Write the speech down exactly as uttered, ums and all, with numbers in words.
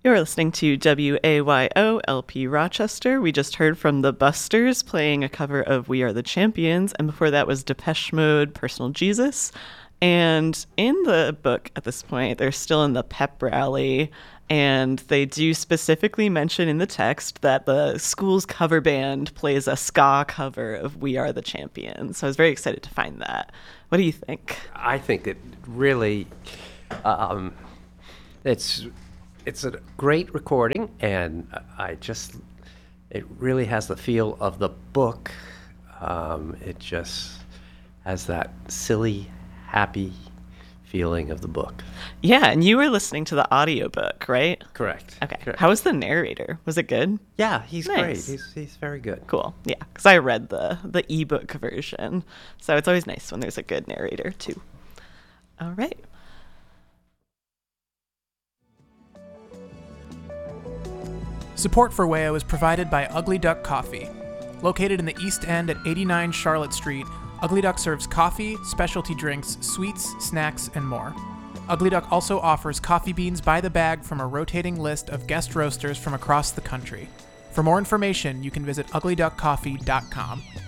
You're listening to W A Y O L P Rochester. We just heard from the Busters playing a cover of We Are the Champions, and before that was Depeche Mode, Personal Jesus. And in the book at this point, they're still in the pep rally, and they do specifically mention in the text that the school's cover band plays a ska cover of We Are the Champions. So I was very excited to find that. What do you think? I think it really, um, it's... It's a great recording, and I just, it really has the feel of the book. Um, it just has that silly, happy feeling of the book. Yeah, and you were listening to the audiobook, right? Correct. Okay. Correct. How was the narrator? Was it good? Yeah, he's Nice. great. He's he's very good. Cool. Yeah, because I read the, the ebook version, so it's always nice when there's a good narrator, too. All right. Support for W A O is provided by Ugly Duck Coffee. Located in the East End at eighty-nine Charlotte Street, Ugly Duck serves coffee, specialty drinks, sweets, snacks, and more. Ugly Duck also offers coffee beans by the bag from a rotating list of guest roasters from across the country. For more information, you can visit ugly duck coffee dot com.